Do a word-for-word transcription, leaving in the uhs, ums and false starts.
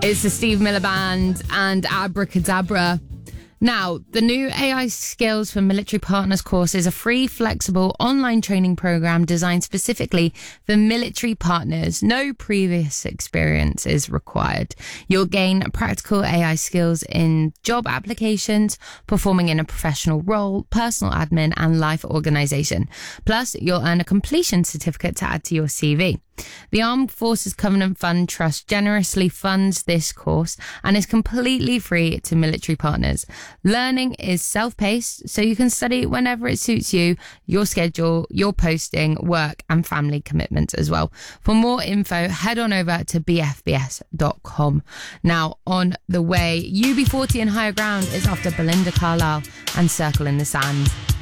It's the Steve Miller Band and Abracadabra. Now, the new A I Skills for Military Partners course is a free, flexible online training program designed specifically for military partners. No previous experience is required. You'll gain practical A I skills in job applications, performing in a professional role, personal admin, and life organization. Plus, you'll earn a completion certificate to add to your C V. The Armed Forces Covenant Fund Trust generously funds this course and is completely free to military partners. Learning is self-paced, so you can study whenever it suits you, your schedule, your posting, work and family commitments as well. For more info, head on over to b f b s dot com. Now, on the way, U B forty and Higher Ground is after Belinda Carlisle and Circle in the Sand.